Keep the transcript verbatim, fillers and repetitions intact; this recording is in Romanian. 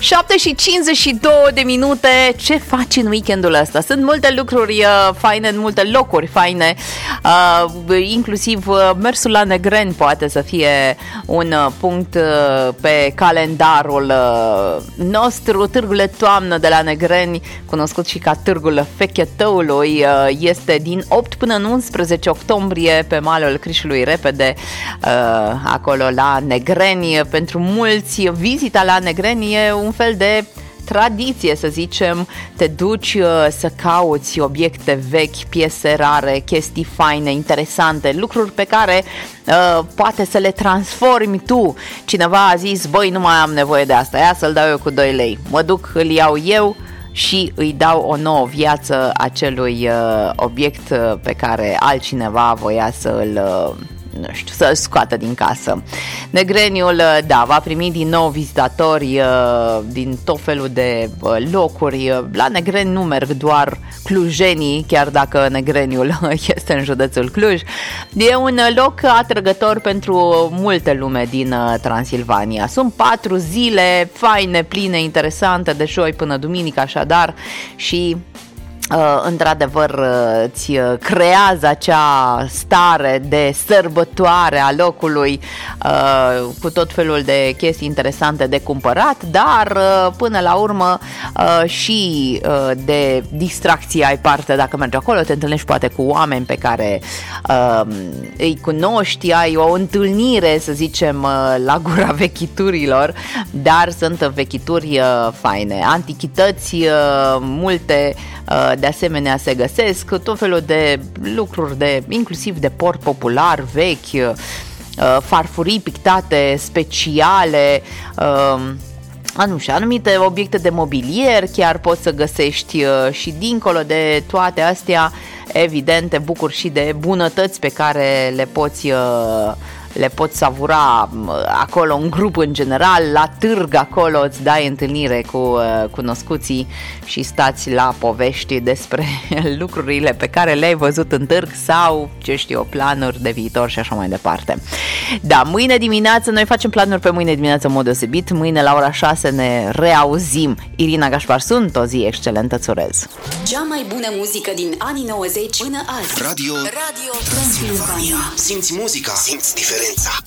șapte și cincizeci și două de minute. Ce faci în weekendul ăsta? Sunt multe lucruri uh, faine, în multe locuri faine, uh, inclusiv uh, mersul la Negreni poate să fie un uh, punct uh, pe calendarul uh, nostru. Târgul de toamnă de la Negreni, cunoscut și ca Târgul Fechetăului, uh, este din opt până în unsprezece octombrie pe malul Crișului Repede, uh, acolo la Negreni. Pentru mulți, vizita la Negreni e un fel de tradiție, să zicem. Te duci uh, să cauți obiecte vechi, piese rare, chestii faine, interesante, lucruri pe care uh, poate să le transformi tu. Cineva a zis, băi, nu mai am nevoie de asta, ia să-l dau eu cu doi lei. Mă duc, îl iau eu și îi dau o nouă viață acelui uh, obiect pe care altcineva voia să îl... Uh, nu știu, să-l scoată din casă. Negreniul, da, va primi din nou vizitatori uh, din tot felul de uh, locuri. La Negreni nu merg doar clujenii, chiar dacă Negreniul este în județul Cluj. E un loc atrăgător pentru multe lume din uh, Transilvania. Sunt patru zile faine, pline, interesante, de joi până duminică, așadar, și Uh, într-adevăr uh, îți creează acea stare de sărbătoare a locului, uh, cu tot felul de chestii interesante de cumpărat, dar uh, până la urmă uh, și uh, de distracție ai parte dacă mergi acolo, te întâlnești poate cu oameni pe care uh, îi cunoști, ai o întâlnire, să zicem, uh, la gura vechiturilor, dar sunt vechituri uh, faine, antichități uh, multe. De asemenea se găsesc tot felul de lucruri, de, inclusiv de port popular vechi, farfurii pictate speciale, nu știu, anumite obiecte de mobilier chiar poți să găsești. Și dincolo de toate astea, evident, te bucuri și de bunătăți pe care le poți le poți savura acolo în grup în general, la târg acolo îți dai întâlnire cu uh, cunoscuții și stați la povești despre lucrurile pe care le-ai văzut în târg sau, ce știu, planuri de viitor și așa mai departe. Da, mâine dimineață, noi facem planuri pe mâine dimineață în mod deosebit, mâine la ora șase ne reauzim. Irina Gașpar sunt, o zi excelentă îți urez. Cea mai bună muzică din anii nouăzeci până azi. Radio, Radio Transilvania. Simți muzica, simți diferența.